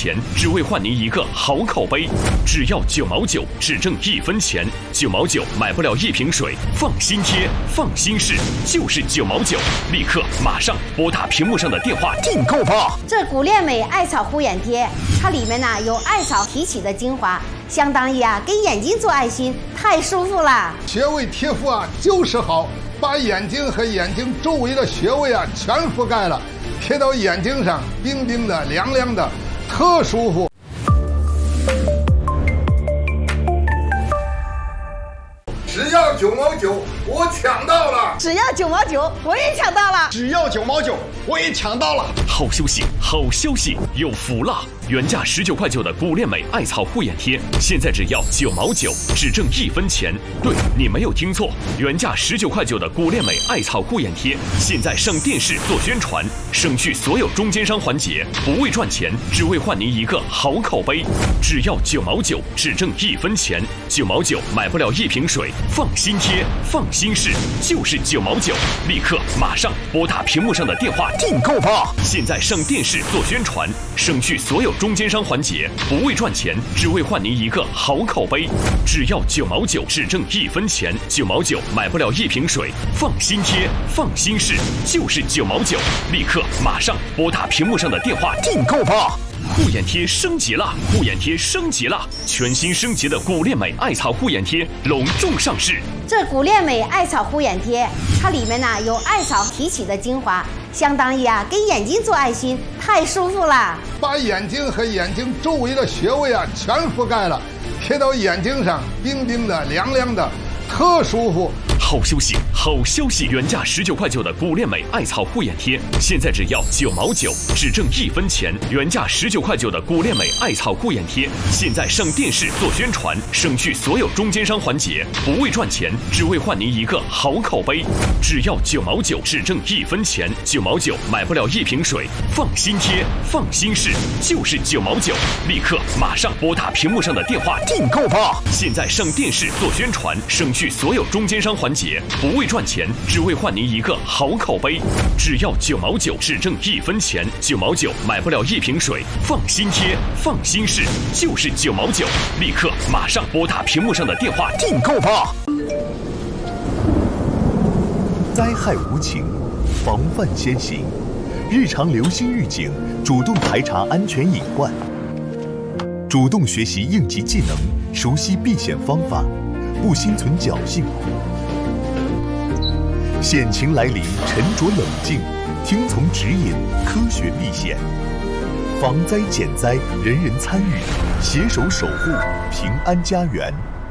钱，只为换您一个好口碑。只要9毛9，只挣1分钱，9毛9买不了一瓶水，放心贴，放心试，就是9毛9，立刻马上拨打屏幕上的电话订购吧。 这古恋美艾草护眼贴，它里面呢有艾草提取的精华，相当于给眼睛做爱心，太舒服了。 穴位贴敷就是好，把眼睛和眼睛周围的穴位全覆盖了，贴到眼睛上，冰冰的、凉凉的，特舒服。只要9毛9，我抢到了！ 只要9毛9，我也抢到了！ 只要9毛9，我也抢到了！ 好消息，好消息，有福了！原价19块9的古恋美艾草护眼贴，现在只要9毛9，只挣1分钱。对，你没有听错，原价19块9的古恋美艾草护眼贴，现在上电视做宣传，省去所有中间商环节，不为赚钱，只为换您一个好口碑。只要9毛9，只挣1分钱，9毛9买不了一瓶水，放心贴，放心试，就是9毛9，立刻马上拨打屏幕上的电话订购吧。现在上电视做宣传，省去所有中间商环节，不为赚钱，只为换您一个好口碑。只要9毛9，只挣1分钱，9毛9买不了一瓶水，放心贴，放心试，就是9毛9，立刻马上拨打屏幕上的电话订购吧。护眼贴升级了，护眼贴升级了，全新升级的古恋美艾草护眼贴隆重上市。 这古恋美艾草护眼贴，它里面呢有艾草提取的精华，相当于给眼睛做爱心，太舒服了。 把眼睛和眼睛周围的穴位全覆盖了，贴到眼睛上，冰冰的、凉凉的，特舒服。 好消息，好消息！原价19块9的古恋美艾草护眼贴，现在只要9毛9，只挣1分钱。原价19块9的古恋美艾草护眼贴，现在上电视做宣传，省去所有中间商环节，不为赚钱，只为换您一个好口碑。只要9毛9，只挣1分钱，9毛9买不了一瓶水，放心贴，放心试，就是9毛9，立刻马上拨打屏幕上的电话订购吧。现在上电视做宣传，省去所有中间商环节，不为赚钱，只为换您一个好口碑。只要9毛9，只挣1分钱，9毛9买不了一瓶水，放心贴，放心试，就是9毛9，立刻马上拨打屏幕上的电话订购吧。 灾害无情，防范先行，日常流星预警，主动排查安全隐患，主动学习应急技能，熟悉避险方法，不心存侥幸。险情来临，沉着冷静，听从指引，科学避险。防灾减灾，人人参与，携手守护平安家园。